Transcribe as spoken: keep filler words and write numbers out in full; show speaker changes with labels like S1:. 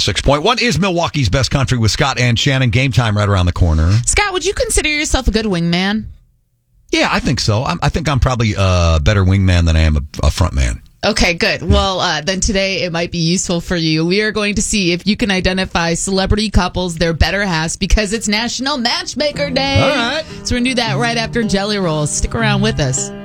S1: six point one is Milwaukee's Best Country with Scott and Shannon. Game time right around the corner.
S2: Scott, would you consider yourself a good wingman?
S1: Yeah, I think so. I'm, I think I'm probably a better wingman than I am a, a front man.
S2: Okay, good. Well, uh, then today it might be useful for you. We are going to see if you can identify celebrity couples, their better halves, because it's National Matchmaker Day.
S1: All right.
S2: So we're going to do that right after Jelly Rolls. Stick around with us.